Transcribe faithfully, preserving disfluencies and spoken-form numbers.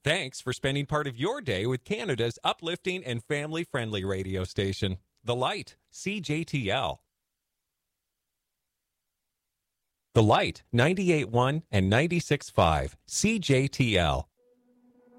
Thanks for spending part of your day with Canada's uplifting and family-friendly radio station, The Light, C J T L. The Light, ninety-eight point one and ninety-six point five, C J T L.